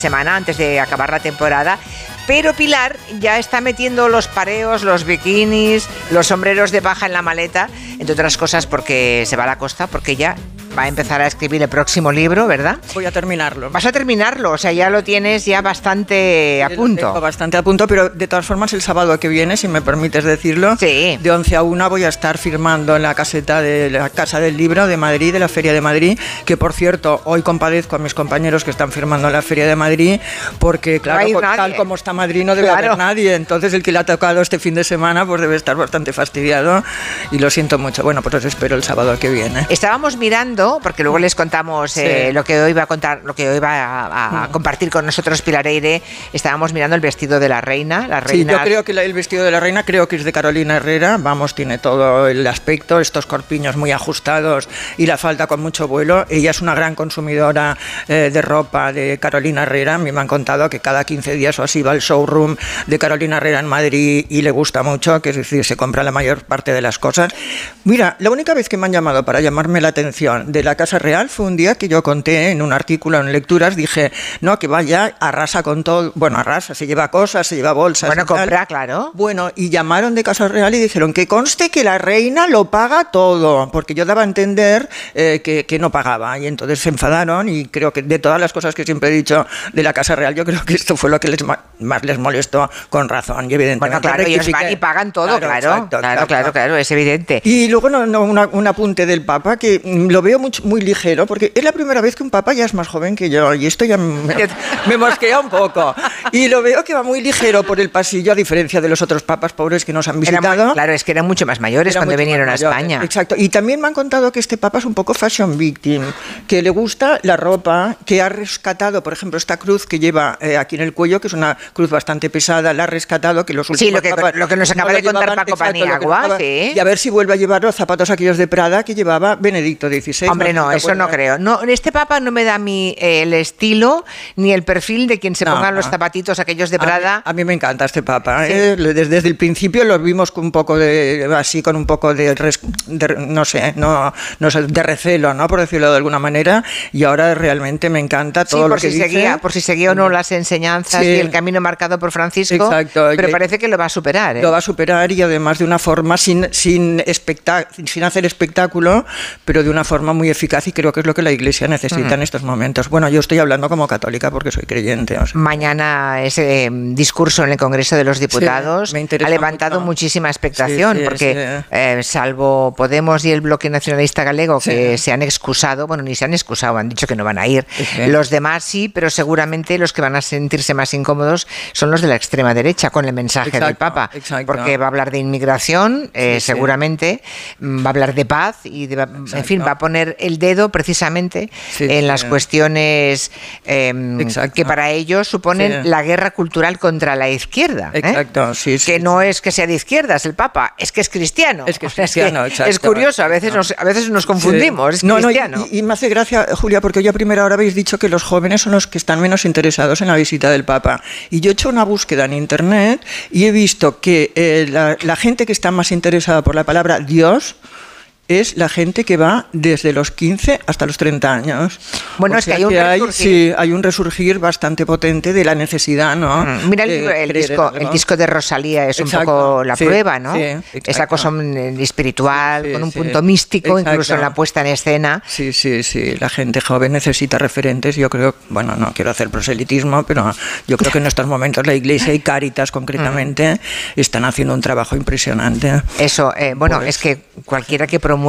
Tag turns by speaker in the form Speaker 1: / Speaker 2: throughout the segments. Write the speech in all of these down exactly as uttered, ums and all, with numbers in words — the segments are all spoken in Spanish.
Speaker 1: semana antes de acabar la temporada, pero Pilar ya está metiendo los pareos, los bikinis, los sombreros de paja en la maleta, entre otras cosas porque se va a la costa, porque ya va a empezar a escribir el próximo libro, ¿verdad?
Speaker 2: Voy a terminarlo.
Speaker 1: Vas a terminarlo, o sea, ya lo tienes ya bastante a punto.
Speaker 2: Lo tengo bastante a punto, pero de todas formas el sábado que viene, si me permites decirlo,
Speaker 1: sí.
Speaker 2: de once a una voy a estar firmando en la caseta de la Casa del Libro de Madrid, de la Feria de Madrid, que por cierto, hoy compadezco a mis compañeros que están firmando en la Feria de Madrid, porque claro,
Speaker 1: no
Speaker 2: tal
Speaker 1: nadie.
Speaker 2: como está Madrid no debe
Speaker 1: claro.
Speaker 2: haber nadie, entonces el que le ha tocado este fin de semana pues debe estar bastante fastidiado y lo siento mucho. Bueno, pues os espero el sábado que viene.
Speaker 1: Estábamos mirando, porque luego les contamos eh, sí. lo que hoy va a contar, lo que hoy va a, a mm. compartir con nosotros Pilar Eyre. Estábamos mirando el vestido de la reina, la reina.
Speaker 2: Sí, yo creo que la, el vestido de la reina creo que es de Carolina Herrera, vamos, tiene todo el aspecto, estos corpiños muy ajustados y la falda con mucho vuelo. Ella es una gran consumidora eh, de ropa de Carolina Herrera. A mí me han contado que cada quince días o así va al showroom de Carolina Herrera en Madrid y le gusta mucho, que es decir, se compra la mayor parte de las cosas. Mira, la única vez que me han llamado para llamarme la atención de la Casa Real fue un día que yo conté en un artículo en Lecturas, dije, no, que vaya, arrasa con todo, bueno, arrasa, se lleva cosas, se lleva bolsas.
Speaker 1: Bueno, compra, claro.
Speaker 2: Bueno, y llamaron de Casa Real y dijeron que conste que la reina lo paga todo, porque yo daba a entender eh, que, que no pagaba, y entonces se enfadaron, y creo que de todas las cosas que siempre he dicho de la Casa Real, yo creo que esto fue lo que les más les molestó, con razón, y evidentemente.
Speaker 1: Bueno, claro, ellos van y pagan todo, claro, claro, exacto, claro, claro, claro, claro, es evidente.
Speaker 2: Y luego no, no, una, un apunte del Papa, que lo veo muy, muy ligero, porque es la primera vez que un Papa ya es más joven que yo, y esto ya me, me mosquea un poco. Y lo veo que va muy ligero por el pasillo, a diferencia de los otros papas pobres que nos han visitado.
Speaker 1: Muy, claro, es que eran mucho más mayores Era cuando vinieron a España.
Speaker 2: Exacto. Y también me han contado que este Papa es un poco fashion victim, que le gusta la ropa, que ha rescatado, por ejemplo, esta cruz que lleva eh, aquí en el cuello, que es una cruz bastante pesada, la ha rescatado, que los últimos
Speaker 1: Sí, lo que,
Speaker 2: papas
Speaker 1: lo que nos acaba no de contar llevaban, Paco Paniagua, sí.
Speaker 2: Y a ver si vuelve a llevar los zapatos aquellos de Prada que llevaba Benedicto dieciséis.
Speaker 1: Hombre, no, no eso no creo. No, este Papa no me da a mí eh, el estilo ni el perfil de quien se no, pongan no. los zapatitos aquellos de Prada.
Speaker 2: A mí, a mí me encanta este Papa. ¿Sí? Eh, desde, desde el principio lo vimos con un poco de, así, con un poco de, de no sé, no, no sé, de recelo, ¿no? Por decirlo de alguna manera. Y ahora realmente me encanta todo
Speaker 1: sí,
Speaker 2: lo que
Speaker 1: si
Speaker 2: dice.
Speaker 1: Seguía, por si seguía o no las enseñanzas sí. y el camino marcado por Francisco.
Speaker 2: Exacto.
Speaker 1: Pero y, parece que lo va a superar. ¿eh?
Speaker 2: Lo va a superar y además de una forma sin, sin, espectá- sin hacer espectáculo, pero de una forma muy eficaz, y creo que es lo que la Iglesia necesita mm. en estos momentos. Bueno, yo estoy hablando como católica porque soy creyente. O sea.
Speaker 1: Mañana ese eh, discurso en el Congreso de los Diputados sí, ha levantado mucho. muchísima expectación, sí, sí, porque sí. Eh, salvo Podemos y el Bloque Nacionalista Galego, sí. que se han excusado, bueno, ni se han excusado, han dicho que no van a ir. Sí. Los demás sí, pero seguramente los que van a sentirse más incómodos son los de la extrema derecha, con el mensaje exacto, del Papa, exacto. porque va a hablar de inmigración, eh, sí, seguramente, sí. va a hablar de paz, y de, en fin, va a poner el dedo precisamente sí, en sí. las cuestiones eh, que para ellos suponen sí. la guerra cultural contra la izquierda.
Speaker 2: Exacto,
Speaker 1: ¿eh?
Speaker 2: sí, sí.
Speaker 1: Que no es que sea de izquierdas el Papa, es que es cristiano.
Speaker 2: Es que es cristiano,
Speaker 1: es, que es curioso, a veces nos, a veces nos confundimos, sí. es
Speaker 2: no,
Speaker 1: cristiano.
Speaker 2: No, y, y me hace gracia, Julia, porque hoy a primera hora habéis dicho que los jóvenes son los que están menos interesados en la visita del Papa. Y yo he hecho una búsqueda en Internet y he visto que eh, la, la gente que está más interesada por la palabra Dios es la gente que va desde los quince hasta los treinta años.
Speaker 1: Bueno, o es sea que hay un
Speaker 2: que
Speaker 1: resurgir.
Speaker 2: Hay, sí, hay un resurgir bastante potente de la necesidad, ¿no?
Speaker 1: Mm, mira el,
Speaker 2: de,
Speaker 1: el, disco, el disco de Rosalía es exacto, un poco la sí, prueba, ¿no? Sí, esa cosa espiritual, sí, con un punto sí, místico, exacto. incluso en la puesta en escena.
Speaker 2: Sí, sí, sí. La gente joven necesita referentes. Yo creo, bueno, no quiero hacer proselitismo, pero yo creo que en estos momentos la Iglesia y Cáritas concretamente mm. están haciendo un trabajo impresionante.
Speaker 1: Eso, eh, bueno, pues, es que cualquiera que promueva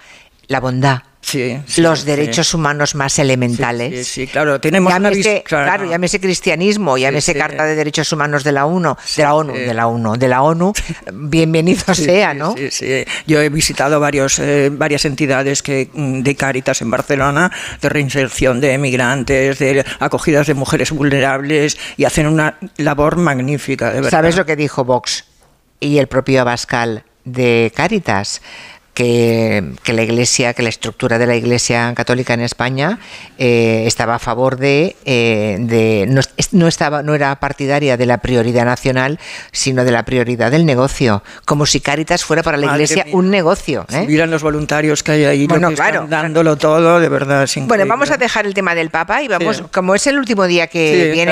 Speaker 1: la bondad,
Speaker 2: sí, sí,
Speaker 1: los derechos
Speaker 2: sí.
Speaker 1: humanos más elementales.
Speaker 2: Sí, sí, sí, claro, tenemos
Speaker 1: llámese,
Speaker 2: una vis- claro,
Speaker 1: claro, llámese cristianismo, llámese sí, sí. Carta de Derechos Humanos de la ONU,
Speaker 2: sí,
Speaker 1: de la ONU,
Speaker 2: sí.
Speaker 1: de la ONU, de la ONU, bienvenido
Speaker 2: sí,
Speaker 1: sea,
Speaker 2: sí,
Speaker 1: ¿no?
Speaker 2: Sí, sí. Yo he visitado varios, eh, varias entidades que de Cáritas en Barcelona, de reinserción de emigrantes, de acogidas de mujeres vulnerables, y hacen una labor magnífica, de verdad.
Speaker 1: ¿Sabes lo que dijo Vox y el propio Abascal de Cáritas? que, que la Iglesia, que la estructura de la Iglesia católica en España eh, estaba a favor de, eh, de no, no estaba, no era partidaria de la prioridad nacional, sino de la prioridad del negocio, como si Cáritas fuera para la Madre Iglesia mía. un negocio. ¿eh?
Speaker 2: Si miran los voluntarios que hay ahí,
Speaker 1: bueno,
Speaker 2: lo que
Speaker 1: claro,
Speaker 2: están dándolo todo, de verdad. Es
Speaker 1: bueno, vamos a dejar el tema del Papa y vamos, sí. como es el último día que sí, viene